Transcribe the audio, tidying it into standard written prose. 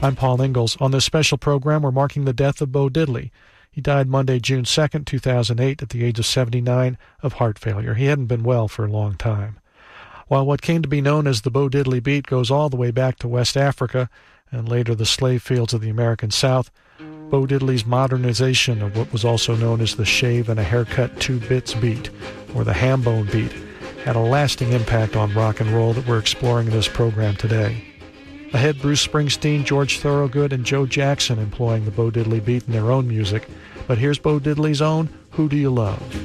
I'm Paul Ingalls. On this special program, we're marking the death of Bo Diddley. He died Monday, June 2nd, 2008, at the age of 79 of heart failure. He hadn't been well for a long time. While what came to be known as the Bo Diddley beat goes all the way back to West Africa and later the slave fields of the American South, Bo Diddley's modernization of what was also known as the shave and a haircut 2 bits beat, or the ham bone beat, had a lasting impact on rock and roll that we're exploring in this program today. Ahead, Bruce Springsteen, George Thorogood, and Joe Jackson employing the Bo Diddley beat in their own music. But here's Bo Diddley's own Who Do You Love?